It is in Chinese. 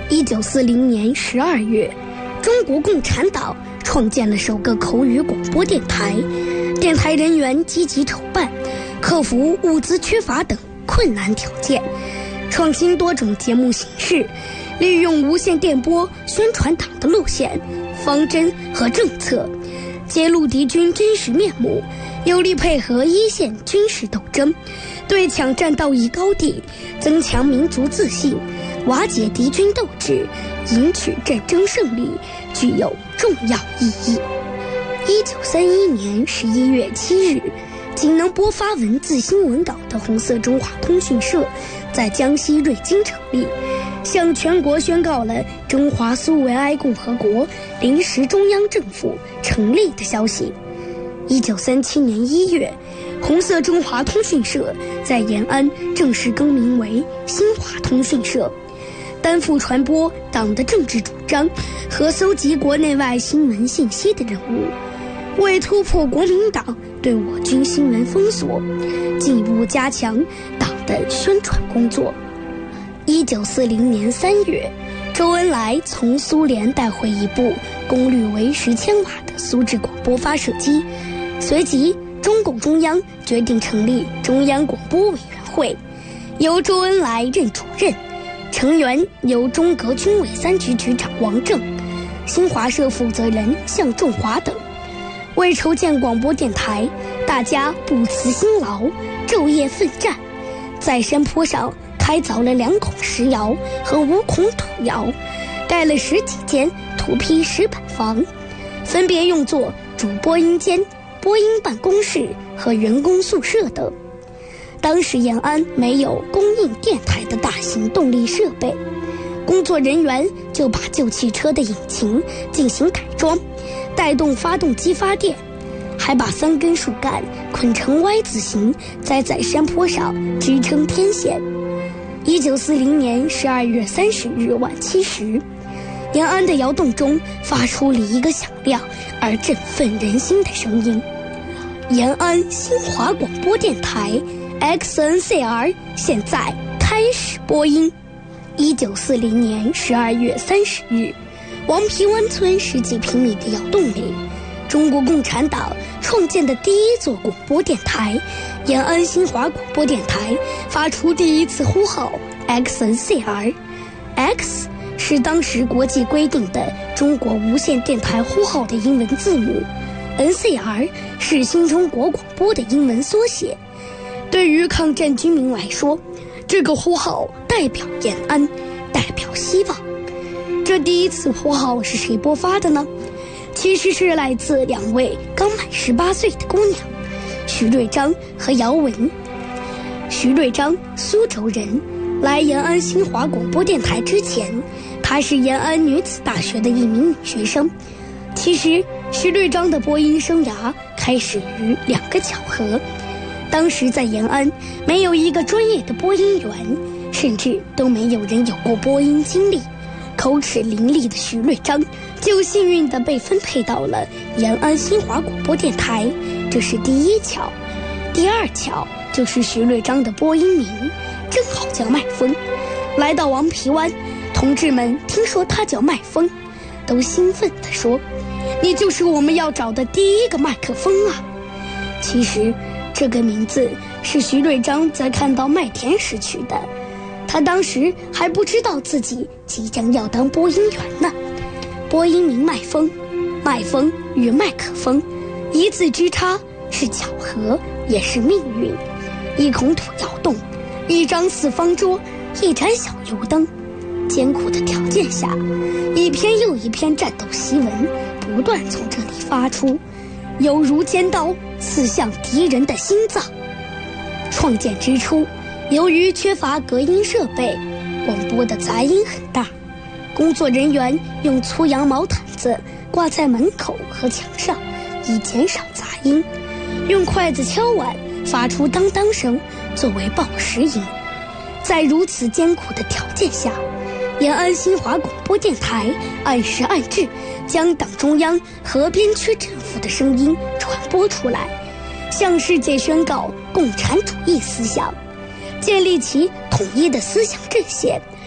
1940年12月，中国共产党创建了首个口语广播电台，电台人员积极筹办，克服物资缺乏等困难条件，创新多种节目形式，利用无线电波宣传党的路线、方针和政策，揭露敌军真实面目，有力配合一线军事斗争，对抢占道义高地，增强民族自信，瓦解敌军斗志，赢取战争胜利，具有重要意义。1931年11月7日，仅能播发文字新闻稿的红色中华通讯社在江西瑞金成立，向全国宣告了中华苏维埃共和国临时中央政府成立的消息。1937年1月，红色中华通讯社在延安正式更名为新华通讯社，担负传播党的政治主张和搜集国内外新闻信息的任务，为突破国民党对我军新闻封锁，进一步加强党的宣传工作。1940年3月，周恩来从苏联带回一部功率为10千瓦的苏制广播发射机，随即中共中央决定成立中央广播委员会，由周恩来任主任，成员由中革军委3局局长王震、新华社负责人向仲华等。为筹建广播电台，大家不辞辛劳，昼夜奋战，在山坡上开凿了2孔石窑和5孔土窑，盖了10几间土坯石板房，分别用作主播音间、播音办公室和员工宿舍等。当时延安没有供应电台的大型动力设备，工作人员就把旧汽车的引擎进行改装，带动发动机发电，还把3根树干捆成 Y 字形，栽在山坡上支撑天线。1940年12月30日晚7时，延安的窑洞中发出了一个响亮而振奋人心的声音：延安新华广播电台 XNCR 现在开始播音。1940年12月30日，王皮湾村10几平米的窑洞里，中国共产党创建的第一座广播电台延安新华广播电台发出第一次呼号 XNCR。 X 是当时国际规定的中国无线电台呼号的英文字母， NCR 是新中国广播的英文缩写。对于抗战军民来说，这个呼号代表延安，代表希望。这第一次呼号是谁播发的呢？其实是来自2位刚满18岁的姑娘，徐瑞章和姚文。徐瑞章，苏州人，来延安新华广播电台之前，她是延安女子大学的一名女学生。其实徐瑞章的播音生涯开始于2个巧合。当时在延安没有一个专业的播音员，甚至都没有人有过播音经历，口齿伶俐的徐瑞章就幸运地被分配到了延安新华广播电台，这是第一巧。第二巧就是徐瑞章的播音名正好叫麦风。来到王皮湾，同志们听说他叫麦风，都兴奋地说：“你就是我们要找的第一个麦克风啊！”其实这个名字是徐瑞章在看到麦田时取的，他当时还不知道自己即将要当播音员呢。播音名麦风，麦风与麦克风一字之差，是巧合也是命运。一孔土窑洞，一张4方桌，一盏小油灯，艰苦的条件下，一篇又一篇战斗檄文不断从这里发出，犹如尖刀刺向敌人的心脏。创建之初，由于缺乏隔音设备，广播的杂音很大，工作人员用粗羊毛毯子挂在门口和墙上，以减少杂音，用筷子敲碗发出当当声作为报时音。在如此艰苦的条件下，延安新华广播电台按时按质将党中央和边区政府的声音传播出来，向世界宣告共产主义思想，建立起统一的思想阵线，